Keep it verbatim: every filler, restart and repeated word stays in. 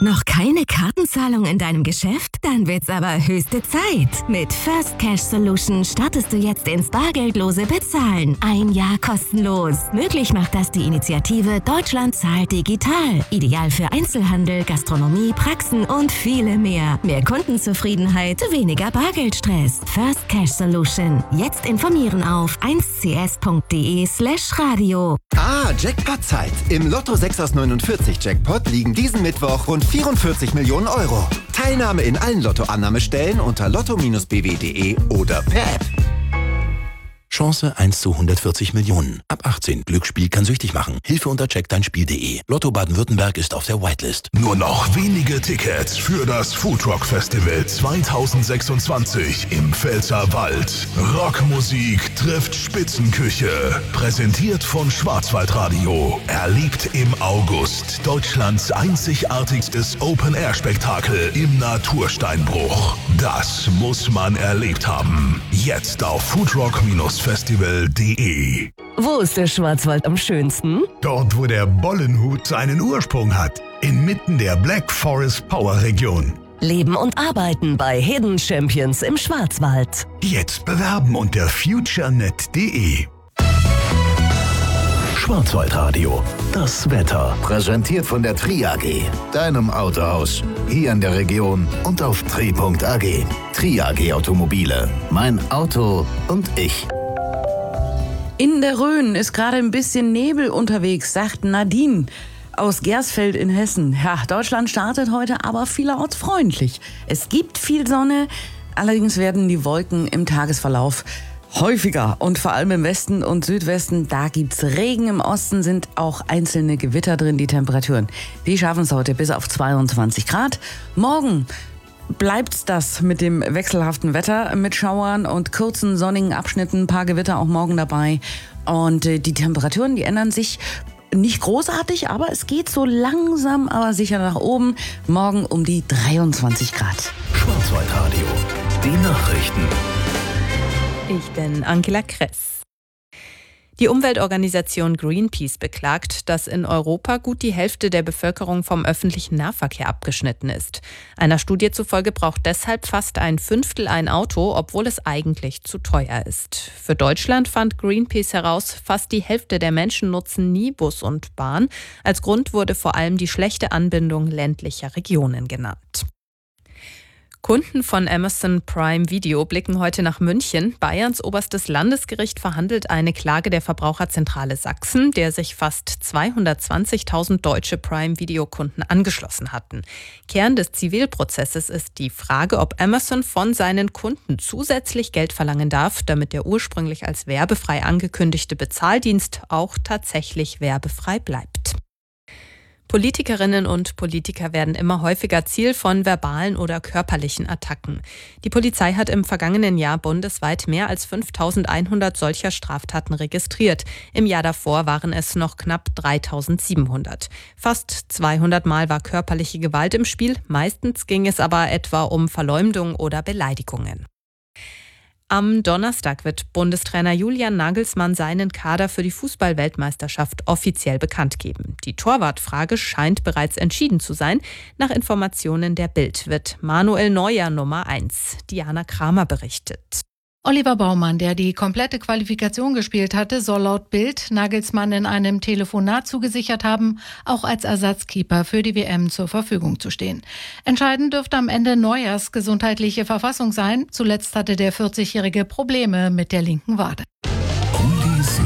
Noch keine Kartenzahlung in deinem Geschäft? Dann wird's aber höchste Zeit. Mit First Cash Solution startest du jetzt ins bargeldlose Bezahlen. Ein Jahr kostenlos. Möglich macht das die Initiative Deutschland zahlt digital. Ideal für Einzelhandel, Gastronomie, Praxen und viele mehr. Mehr Kundenzufriedenheit, weniger Bargeldstress. First Cash Solution. Jetzt informieren auf eins c s punkt d e slash radio. Ah, Jackpot-Zeit. Im Lotto sechs aus neunundvierzig Jackpot liegen diesen Mittwoch rund vierundvierzig Millionen Euro. Teilnahme in allen Lottoannahmestellen unter lotto Bindestrich b w punkt d e oder per App. Chance eins zu hundertvierzig Millionen. Ab achtzehn. Glücksspiel kann süchtig machen. Hilfe unter check dein Spiel punkt d e. Lotto Baden-Württemberg ist auf der Whitelist. Nur noch wenige Tickets für das Foodrock Festival zweitausendsechsundzwanzig im Pfälzerwald. Rockmusik trifft Spitzenküche. Präsentiert von Schwarzwaldradio. Erlebt im August Deutschlands einzigartigstes Open-Air-Spektakel im Natursteinbruch. Das muss man erlebt haben. Jetzt auf foodrock Festival punkt d e. Wo ist der Schwarzwald am schönsten? Dort, wo der Bollenhut seinen Ursprung hat. Inmitten der Black Forest Power Region. Leben und arbeiten bei Hidden Champions im Schwarzwald. Jetzt bewerben unter futurenet punkt d e. Schwarzwaldradio. Das Wetter. Präsentiert von der Tri A G. Deinem Autohaus. Hier in der Region und auf tri punkt a g. Tri A G Automobile. Mein Auto und ich. In der Rhön ist gerade ein bisschen Nebel unterwegs, sagt Nadine aus Gersfeld in Hessen. Ja, Deutschland startet heute aber vielerorts freundlich. Es gibt viel Sonne, allerdings werden die Wolken im Tagesverlauf häufiger und vor allem im Westen und Südwesten, da gibt's Regen. Im Osten sind auch einzelne Gewitter drin. Die Temperaturen, die schaffen es heute bis auf zweiundzwanzig Grad. Morgen bleibt's das mit dem wechselhaften Wetter, mit Schauern und kurzen sonnigen Abschnitten, ein paar Gewitter auch morgen dabei. Und äh, die Temperaturen, die ändern sich nicht großartig, aber es geht so langsam, aber sicher nach oben. Morgen um die dreiundzwanzig Grad. Schwarzwaldradio. Die Nachrichten. Ich bin Angela Kress. Die Umweltorganisation Greenpeace beklagt, dass in Europa gut die Hälfte der Bevölkerung vom öffentlichen Nahverkehr abgeschnitten ist. Einer Studie zufolge braucht deshalb fast ein Fünftel ein Auto, obwohl es eigentlich zu teuer ist. Für Deutschland fand Greenpeace heraus, fast die Hälfte der Menschen nutzen nie Bus und Bahn. Als Grund wurde vor allem die schlechte Anbindung ländlicher Regionen genannt. Kunden von Amazon Prime Video blicken heute nach München. Bayerns oberstes Landesgericht verhandelt eine Klage der Verbraucherzentrale Sachsen, der sich fast zweihundertzwanzigtausend deutsche Prime-Video-Kunden angeschlossen hatten. Kern des Zivilprozesses ist die Frage, ob Amazon von seinen Kunden zusätzlich Geld verlangen darf, damit der ursprünglich als werbefrei angekündigte Bezahldienst auch tatsächlich werbefrei bleibt. Politikerinnen und Politiker werden immer häufiger Ziel von verbalen oder körperlichen Attacken. Die Polizei hat im vergangenen Jahr bundesweit mehr als fünftausendeinhundert solcher Straftaten registriert. Im Jahr davor waren es noch knapp dreitausendsiebenhundert. Fast zweihundert Mal war körperliche Gewalt im Spiel. Meistens ging es aber etwa um Verleumdung oder Beleidigungen. Am Donnerstag wird Bundestrainer Julian Nagelsmann seinen Kader für die Fußball-Weltmeisterschaft offiziell bekannt geben. Die Torwartfrage scheint bereits entschieden zu sein. Nach Informationen der Bild wird Manuel Neuer Nummer eins. Diana Kramer berichtet. Oliver Baumann, der die komplette Qualifikation gespielt hatte, soll laut Bild Nagelsmann in einem Telefonat zugesichert haben, auch als Ersatzkeeper für die W M zur Verfügung zu stehen. Entscheidend dürfte am Ende Neuers gesundheitliche Verfassung sein. Zuletzt hatte der vierzigjährige Probleme mit der linken Wade.